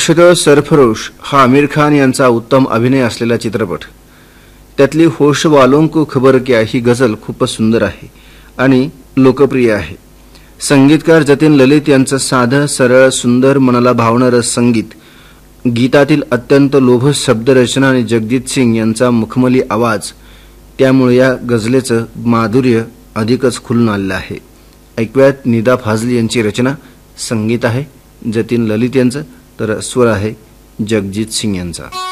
अशद सरफरोश हा आमिर खान यांचा उत्तम अभिनय असलेला चित्रपट। त्यातली होश वालों को खबर क्या ही गझल खूपच सुंदर आहे आणि लोकप्रिय आहे। संगीतकार जतीन ललित यांचं साधं सरळ सुंदर मनाला भावणारं संगीत, गीतातील अत्यंत लोभस शब्दरचना आणि जगजीत सिंग यांचा मुखमली आवाज, त्यामुळे या गझलेचं माधुर्य अधिकच खुलून आलेलं आहे। ऐकूयात निदा फाजली यांची रचना। संगीत आहे जतीन ललित यांचं, तर स्वर आहे जगजीत सिंग यांचा।